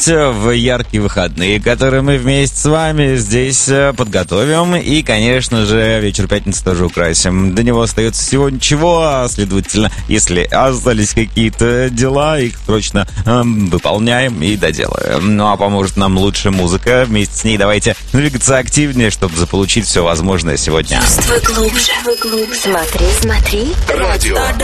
попасть в яркие выходные, которые мы вместе с вами здесь подготовим. И, конечно же, вечер пятницы тоже украсим. До него остается всего ничего, следовательно, если остались какие-то дела, их срочно выполняем и доделаем. Ну а поможет нам лучшая музыка. Вместе с ней давайте двигаться активнее, чтобы заполучить все возможное сегодня. Чувствуй глубже. Смотри. Радио.